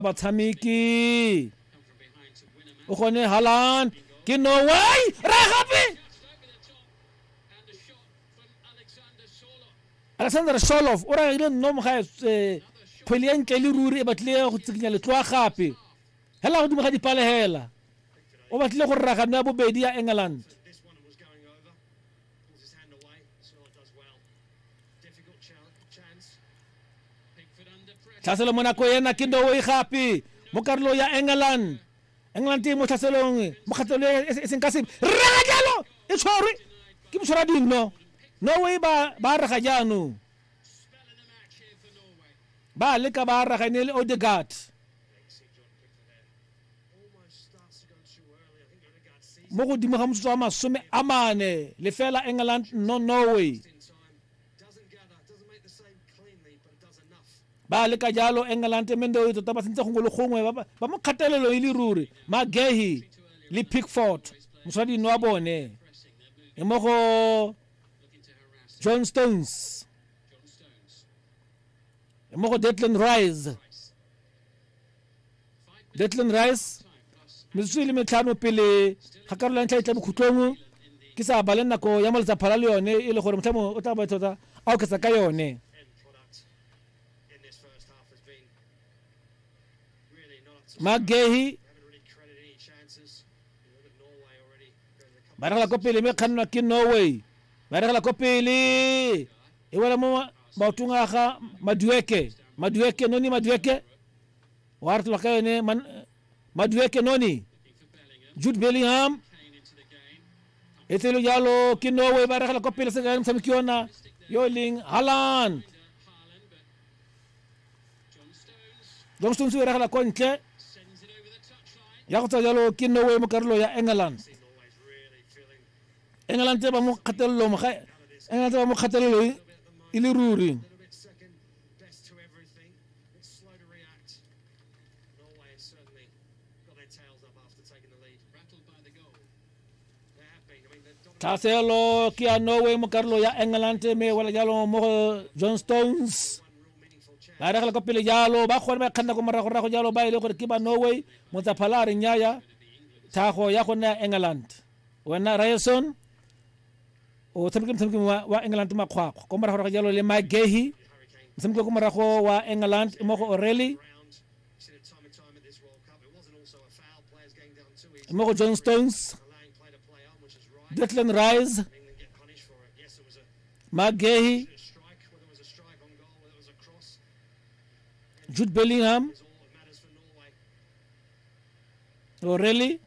batshameki o gone Haaland ke Norway ra gape Alexander Soloff o ra ile no mo ga khwele ya ntle le ruri e batle go tsikinya letloa gape hela go dimo ga dipale hela o batle go rraga nna bobedi ya England Tlhaselo monako yena ke Norway gape mo karolo ya England mo tlhaselong mo kgatlelo e seng ka se rraga jalo e tshwarwe ke botshwara dino Norway ba rraga jano ba le ka ba rraga ne le Odegaard mo godimo ga motsotso wa masome a mane le fela England no Norway ba le ka jalo England mendo e tota ba sentse gongwe le gongwe ba mo kgatelelo e le ruri McGahey le Pickford mosadi no a bone e mo go John Stones e mo go Declan Rice metsotso le metlhano pele ga karolo ya ntlha e tla bokhutlong ke sa bale nako ya moletsa phala le yone e le gore motlhamo o tla ba tota a oketsa ka yone McGahey ba regela ko pele me kgannwa ke Norway ba regela ko pele e wela mo baotong a ga Madueke wa re tloga ka yone Madueke noni Jude Bellingham e tselo jalo ke Norway ba regela ko pele se ga motshameki yona yo leng Haaland John Stones o regela ko ntle ya go tsa jalo ke Norway mo karolo ya England ba mo kgatelelo e le ruri Tlhaselo ke ya Norway mo karolo ya England me wala jalo mo John Stones ba regela ko pele jalo ba kgone ba kganna ko morago jalo ba ile gore ke ba Norway mo tsa phala re nyaya thago ya gona England wena Ryerson o tshameke wa England makgwakgwa ko morago jalo le McGahey tshameke ko morago wa England mo go O'Reilly mo go John Stones Declan Rice McGahey Jude Bellingham O'Reilly